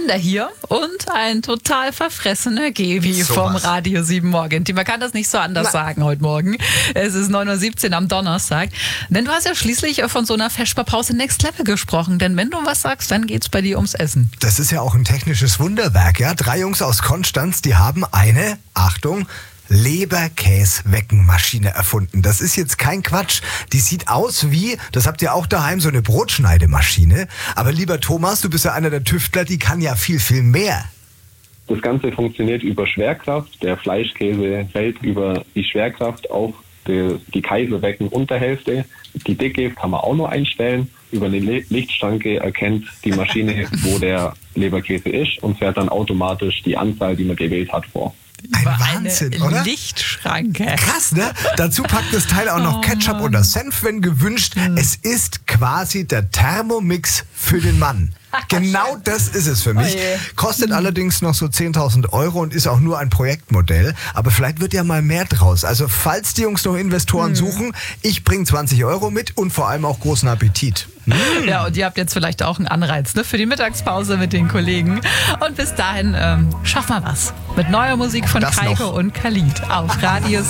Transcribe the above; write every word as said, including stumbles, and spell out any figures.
Linda hier und ein total verfressener Gebi So vom was. Radio sieben Morgen. Man kann das nicht so anders Na. sagen heute Morgen. Es ist neun Uhr siebzehn am Donnerstag. Denn du hast ja schließlich von so einer Vesperpause Next Level gesprochen. Denn wenn du was sagst, dann geht's bei dir ums Essen. Das ist ja auch ein technisches Wunderwerk, ja. Drei Jungs aus Konstanz, die haben eine, Achtung, Leberkäsweckenmaschine erfunden. Das ist jetzt kein Quatsch. Die sieht aus wie, das habt ihr auch daheim, so eine Brotschneidemaschine. Aber lieber Thomas, du bist ja einer der Tüftler, die kann ja viel, viel mehr. Das Ganze funktioniert über Schwerkraft. Der Fleischkäse fällt über die Schwerkraft auf die, die Kaiserwecken-Unterhälfte. Die Dicke kann man auch noch einstellen. Über eine Le- Lichtschranke erkennt die Maschine, wo der Leberkäse ist und fährt dann automatisch die Anzahl, die man gewählt hat, vor. Ein Über Wahnsinn, eine oder? Lichtschranke. Krass, ne? Dazu packt das Teil auch noch Oh Ketchup Mann. oder Senf, wenn gewünscht. Es ist quasi der Thermomix für den Mann. Genau das ist es für mich. Oh je. Kostet allerdings noch so zehntausend Euro und ist auch nur ein Projektmodell. Aber vielleicht wird ja mal mehr draus. Also falls die Jungs noch Investoren suchen, ich bringe zwanzig Euro mit und vor allem auch großen Appetit. Ja, und ihr habt jetzt vielleicht auch einen Anreiz, ne, für die Mittagspause mit den Kollegen. Und bis dahin, ähm, schaff mal was. Mit neuer Musik von Das Kaiko noch. und Khalid auf Radio